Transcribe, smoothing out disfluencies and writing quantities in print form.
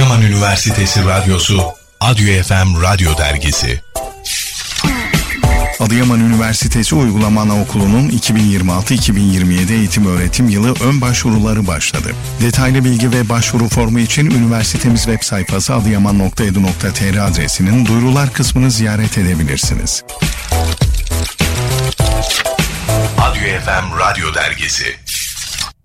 Adıyaman Üniversitesi Radyosu, Adyo FM Radyo Dergisi. Adıyaman Üniversitesi Uygulama Anaokulu'nun 2026-2027 eğitim öğretim yılı ön başvuruları başladı. Detaylı bilgi ve başvuru formu için üniversitemiz web sayfası adıyaman.edu.tr adresinin duyurular kısmını ziyaret edebilirsiniz. Adyo FM Radyo Dergisi.